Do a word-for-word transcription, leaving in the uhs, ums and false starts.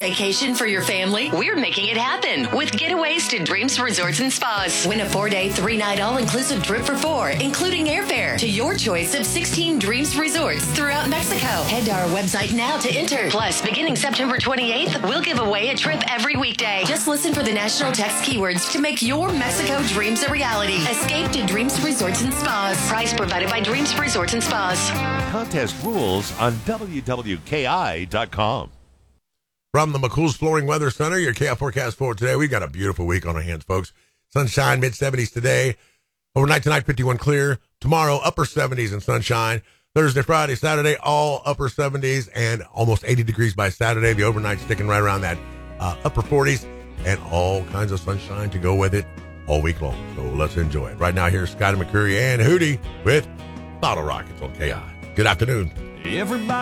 Vacation for your family? We're making it happen with Getaways to Dreams Resorts and Spas. Win a four-day, three-night all-inclusive trip for four, including airfare to your choice of sixteen Dreams Resorts throughout Mexico. Head to our website now to enter. Plus, beginning September twenty-eighth, we'll give away a trip every weekday. Just listen for the national text keywords to make your Mexico dreams a reality. Escape to Dreams Resorts and Spas. Price provided by Dreams Resorts and Spas. Contest rules on W W K I dot com. From the McCool's Flooring Weather Center, your K I forecast for today. We've got a beautiful week on our hands, folks. Sunshine, mid-seventies today. Overnight tonight, fifty-one clear. Tomorrow, upper seventies and sunshine. Thursday, Friday, Saturday, all upper seventies and almost eighty degrees by Saturday. The overnight sticking right around that uh, upper forties and all kinds of sunshine to go with it all week long. So let's enjoy it. Right now, here's Scotty McCreery and Hootie with Bottle Rockets on K I. Good afternoon. Everybody